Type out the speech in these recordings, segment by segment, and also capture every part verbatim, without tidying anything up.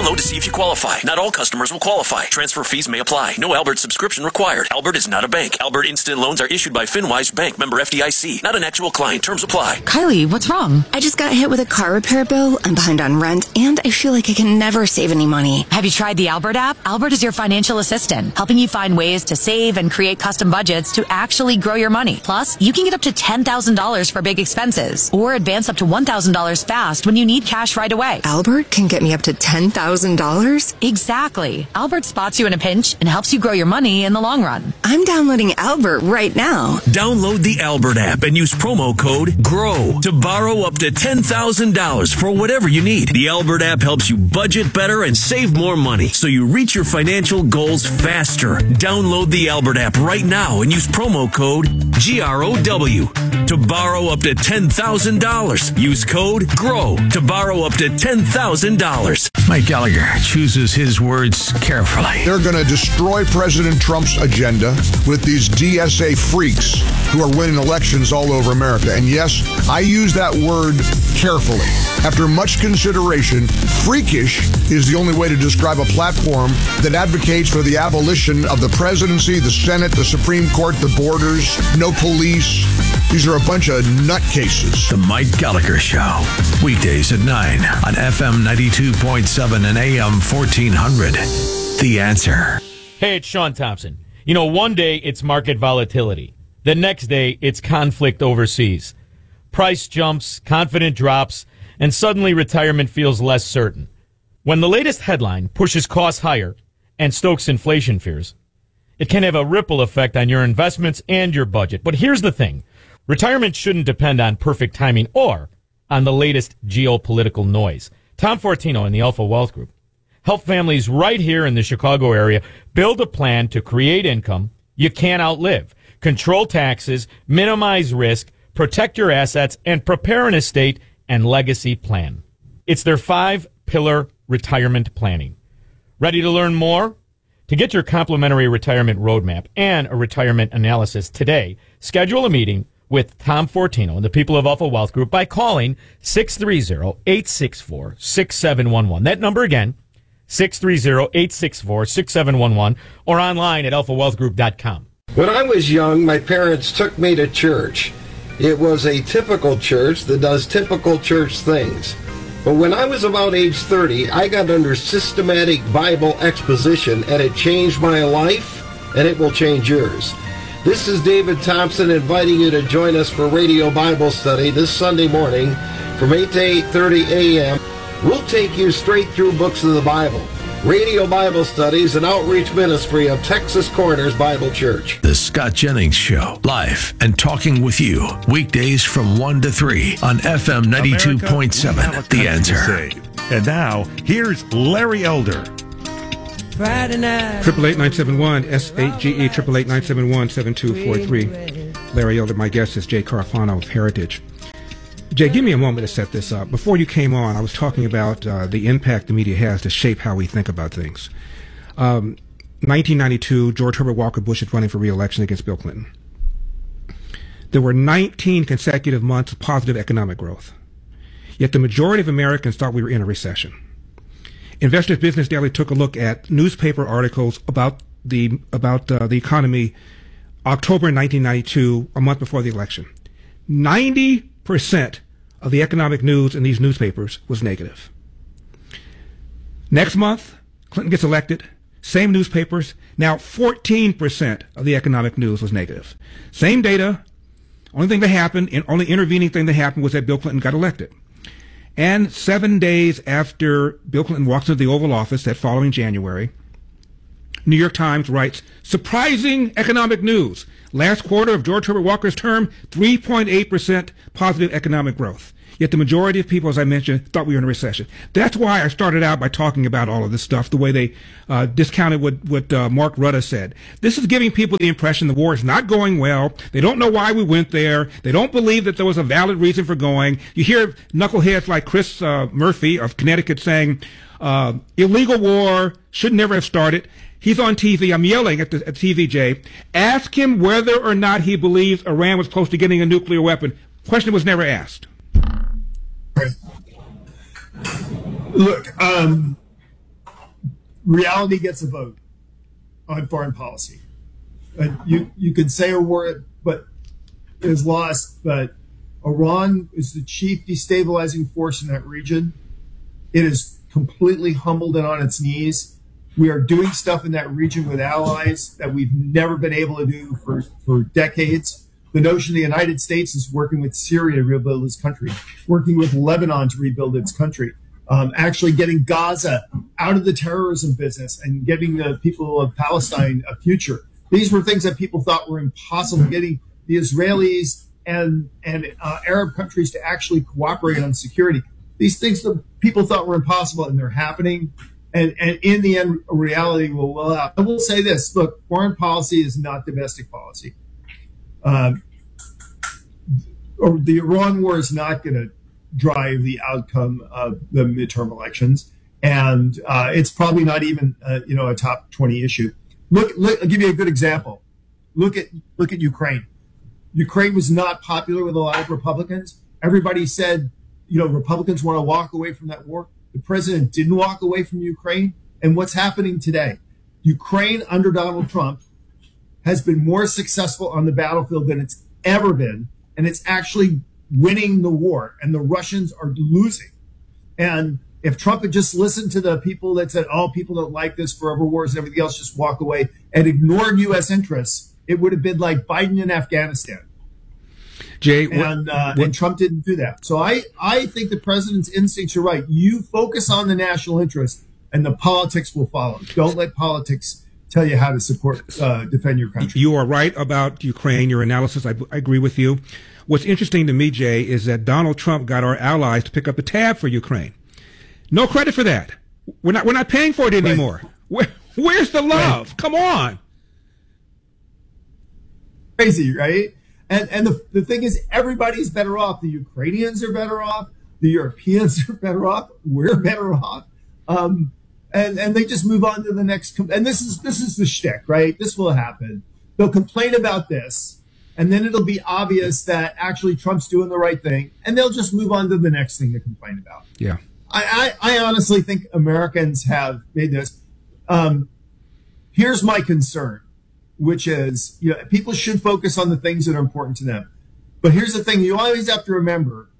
Download to see if you qualify. Not all customers will qualify. Transfer fees may apply. No Albert subscription required. Albert is not a bank. Albert Instant Loans are issued by FinWise Bank, member F D I C. Not an actual client. Terms apply. Kylie, what's wrong? I just got hit with a car repair bill. I'm behind on rent, and I feel like I can never save any money. Have you tried the Albert app? Albert is your financial assistant, helping you find ways to save and create custom budgets to actually grow your money. Plus, you can get up to ten thousand dollars for big expenses, or advance up to one thousand dollars fast when you need cash right away. Albert can get me up to ten thousand dollars? Exactly. Albert spots you in a pinch and helps you grow your money in the long run. I'm downloading Albert right now. Download the Albert app and use promo code GROW to borrow up to ten thousand dollars for whatever you need. The Albert app helps you budget better and save more money so you reach your financial goals faster. Download the Albert app right now and use promo code G R O W to borrow up to ten thousand dollars. Use code GROW to borrow up to ten thousand dollars. Mike Gallagher chooses his words carefully. They're going to destroy President Trump's agenda with these D S A freaks who are winning elections all over America. And yes, I use that word carefully. After much consideration, freakish is the only way to describe a platform that advocates for the abolition of the presidency, the Senate, the Supreme Court, the borders, no police. These are a bunch of nutcases. The Mike Gallagher Show. Weekdays at nine on F M ninety-two point seven and A M fourteen hundred. The Answer. Hey, it's Sean Thompson. You know, one day it's market volatility. The next day it's conflict overseas. Price jumps, confidence drops, and suddenly retirement feels less certain. When the latest headline pushes costs higher and stokes inflation fears, it can have a ripple effect on your investments and your budget. But here's the thing. Retirement shouldn't depend on perfect timing or on the latest geopolitical noise. Tom Fortino and the Alpha Wealth Group help families right here in the Chicago area build a plan to create income you can't outlive, control taxes, minimize risk, protect your assets, and prepare an estate and legacy plan. It's their five-pillar retirement planning. Ready to learn more? To get your complimentary retirement roadmap and a retirement analysis today, schedule a meeting with Tom Fortino and the people of Alpha Wealth Group by calling six three zero, eight six four, six seven one one. That number again, six three zero, eight six four, six seven one one, or online at alpha wealth group dot com. When I was young, my parents took me to church. It was a typical church that does typical church things. But when I was about age thirty, I got under systematic Bible exposition, and it changed my life, and it will change yours. This is David Thompson inviting you to join us for Radio Bible Study this Sunday morning from eight to eight thirty a.m. We'll take you straight through books of the Bible. Radio Bible Study is an outreach ministry of Texas Corners Bible Church. The Scott Jennings Show, live and talking with you, weekdays from one to three on F M ninety-two point seven. The Answer. And now, here's Larry Elder. Friday night. Triple eight nine seven one S eight G E triple eight nine seven one seven two four three. Larry Elder. My guest is Jay Carafano of Heritage. Jay, give me a moment to set this up. Before you came on, I was talking about uh, the impact the media has to shape how we think about things. Um, nineteen ninety-two, George Herbert Walker Bush is running for re-election against Bill Clinton. There were nineteen consecutive months of positive economic growth. Yet the majority of Americans thought we were in a recession. Investors Business Daily took a look at newspaper articles about the about uh, the economy October nineteen ninety-two, a month before the election. ninety percent of the economic news in these newspapers was negative. Next month, Clinton gets elected. Same newspapers. Now fourteen percent of the economic news was negative. Same data. Only thing that happened, and only intervening thing that happened was that Bill Clinton got elected. And seven days after Bill Clinton walks into the Oval Office that following January, New York Times writes, surprising economic news. Last quarter of George Herbert Walker's term, three point eight percent positive economic growth. Yet the majority of people, as I mentioned, thought we were in a recession. That's why I started out by talking about all of this stuff, the way they uh, discounted what, what uh, Mark Rutte said. This is giving people the impression the war is not going well. They don't know why we went there. They don't believe that there was a valid reason for going. You hear knuckleheads like Chris uh, Murphy of Connecticut saying, uh, illegal war should never have started. He's on T V. I'm yelling at the at T V, Jay. Ask him whether or not he believes Iran was close to getting a nuclear weapon. Question was never asked. Look, um, reality gets a vote on foreign policy. Uh, you you can say a word, but it is lost. But Iran is the chief destabilizing force in that region. It is completely humbled and on its knees. We are doing stuff in that region with allies that we've never been able to do for, for decades. The notion the United States is working with Syria to rebuild its country, working with Lebanon to rebuild its country, um, actually getting Gaza out of the terrorism business and giving the people of Palestine a future. These were things that people thought were impossible, getting the Israelis and, and uh, Arab countries to actually cooperate on security. These things that people thought were impossible, and they're happening. And, and in the end, reality will well out. I will say this, look, foreign policy is not domestic policy. Um, or the Iran war is not going to drive the outcome of the midterm elections. And uh, it's probably not even, uh, you know, a top twenty issue. Look, look, I'll give you a good example. Look at, look at Ukraine. Ukraine was not popular with a lot of Republicans. Everybody said, you know, Republicans want to walk away from that war. The president didn't walk away from Ukraine. And what's happening today? Ukraine under Donald Trump has been more successful on the battlefield than it's ever been. And it's actually winning the war. And the Russians are losing. And if Trump had just listened to the people that said, oh, people don't like this, forever wars and everything else, just walk away, and ignored U S interests, it would have been like Biden in Afghanistan. Jay, and, uh, what, and Trump didn't do that. So I, I think the president's instincts are right. You focus on the national interest, and the politics will follow. Don't let politics tell you how to support, uh, defend your country. You are right about Ukraine. Your analysis, I, I agree with you. What's interesting to me, Jay, is that Donald Trump got our allies to pick up the tab for Ukraine. No credit for that. We're not. We're not paying for it anymore. Right. Where, where's the love? Right. Come on. Crazy, right? And and the, the thing is, everybody's better off. The Ukrainians are better off. The Europeans are better off. We're better off. Um, and and they just move on to the next. And this is this is the shtick, right? This will happen. They'll complain about this, and then it'll be obvious that actually Trump's doing the right thing, and they'll just move on to the next thing to complain about. Yeah. I, I, I honestly think Americans have made this. Um, here's my concern, which is, you know, people should focus on the things that are important to them. But here's the thing. You always have to remember,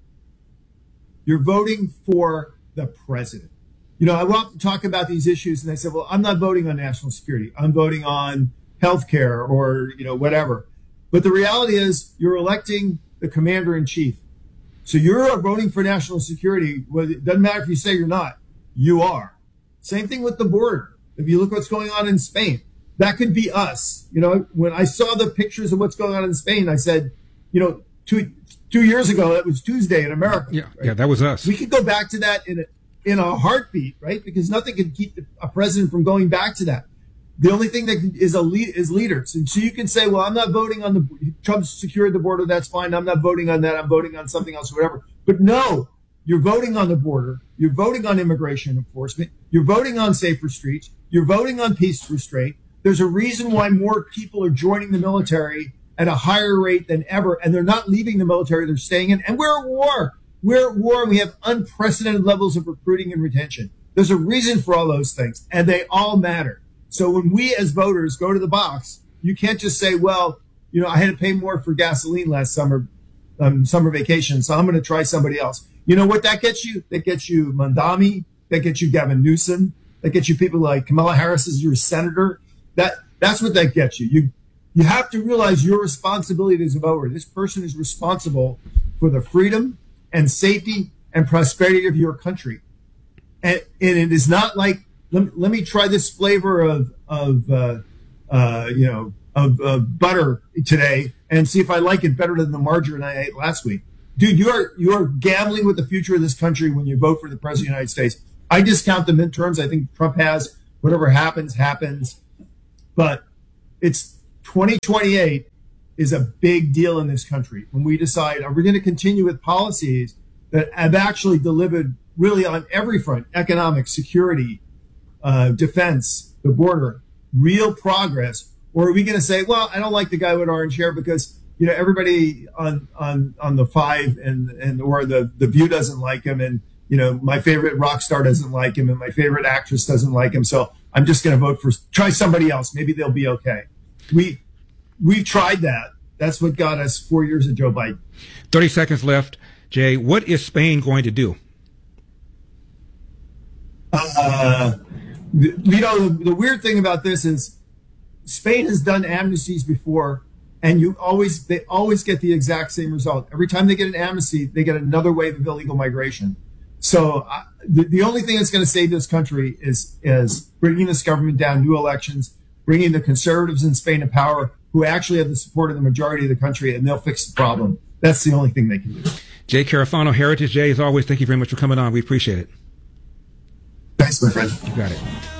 you're voting for the president. You know, I will often talk about these issues, and they say, well, I'm not voting on national security. I'm voting on healthcare or, you know, whatever. But the reality is you're electing the commander in chief. So you're voting for national security. Well, it doesn't matter if you say you're not. You are. Same thing with the border. If you look what's going on in Spain, that could be us. You know, when I saw the pictures of what's going on in Spain, I said, you know, two two years ago, that was Tuesday in America. Yeah, right? yeah, that was us. We could go back to that in a, in a heartbeat, right? Because nothing can keep a president from going back to that. The only thing that is a lead is leaders. And so you can say, well, I'm not voting on the Trump's secured the border. That's fine. I'm not voting on that. I'm voting on something else, whatever. But no, you're voting on the border. You're voting on immigration enforcement. You're voting on safer streets. You're voting on peace restraint. There's a reason why more people are joining the military at a higher rate than ever. And they're not leaving the military. They're staying in. And we're at war. We're at war. And we have unprecedented levels of recruiting and retention. There's a reason for all those things. And they all matter. So when we as voters go to the box, you can't just say, well, you know, I had to pay more for gasoline last summer, um, summer vacation, so I'm going to try somebody else. You know what that gets you? That gets you Mondami. That gets you Gavin Newsom. That gets you people like Kamala Harris as your senator. That that's what that gets you. You you have to realize your responsibility as a voter. This person is responsible for the freedom and safety and prosperity of your country. And, and it is not like, Let, let me try this flavor of, of uh, uh, you know, of, of butter today and see if I like it better than the margarine I ate last week. Dude, you are, you are gambling with the future of this country when you vote for the president of the United States. I discount the midterms. I think Trump has whatever happens, happens. But it's twenty twenty-eight is a big deal in this country when we decide, are we going to continue with policies that have actually delivered really on every front, economic, security, Uh, defense, the border, real progress, or are we going to say, well, I don't like the guy with orange hair because, you know, everybody on on on the five and and or the the View doesn't like him, and you know, my favorite rock star doesn't like him, and my favorite actress doesn't like him, so I'm just going to vote for, try somebody else. Maybe they'll be okay. We, we've tried that. That's what got us four years of Joe Biden. thirty seconds left. Jay, what is Spain going to do? Uh, you know, the, the weird thing about this is Spain has done amnesties before, and you always they always get the exact same result. Every time they get an amnesty, they get another wave of illegal migration. So uh, the, the only thing that's going to save this country is is bringing this government down, new elections, bringing the conservatives in Spain to power, who actually have the support of the majority of the country, and they'll fix the problem. That's the only thing they can do. Jay Carafano, Heritage. Jay, as always, thank you very much for coming on. We appreciate it. Thanks, my friend. You got it.